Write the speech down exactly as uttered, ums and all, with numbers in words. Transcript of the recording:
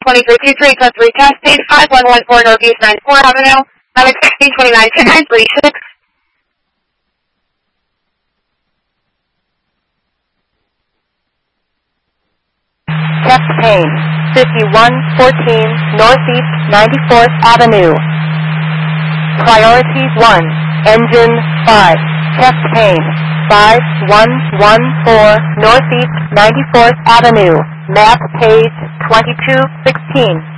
twenty-three two three code three testing five one one four Northeast ninety-fourth Avenue. I'm expecting twenty-nine two nine three six. Chest pain, fifty-one fourteen Northeast ninety-fourth Avenue. Priority one, engine five, chest pain, five one one four Northeast ninety-fourth Avenue, map page twenty-two sixteen.